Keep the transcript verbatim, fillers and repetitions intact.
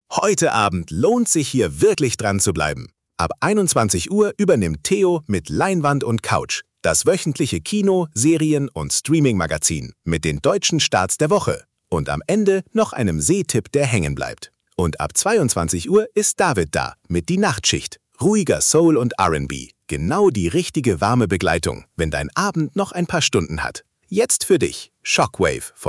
Heute Abend lohnt sich hier wirklich dran zu bleiben. Ab einundzwanzig Uhr übernimmt Theo mit Leinwand und Couch das wöchentliche Kino-, Serien- und Streaming-Magazin mit den deutschen Starts der Woche und am Ende noch einem Sehtipp, der hängen bleibt. Und ab zweiundzwanzig Uhr ist David da mit Die Nachtschicht. Ruhiger Soul und R und B. Genau die richtige warme Begleitung, wenn dein Abend noch ein paar Stunden hat. Jetzt für dich Shockwave von